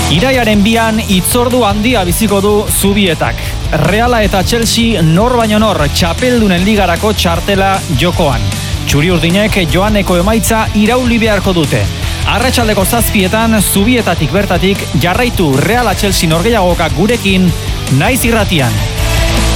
Iraiaren 2an hitzordu handia biziko du Zubietak. Reala eta Chelsea nor baino nor txapeldunen ligarako txartela jokoan. Txuri-urdinek joaneko emaitza irauli beharko dute. Arratsaldeko 7etan Zubietatik bertatik jarraitu Reala Chelsea norgehiagoka gurekin naiz irratian.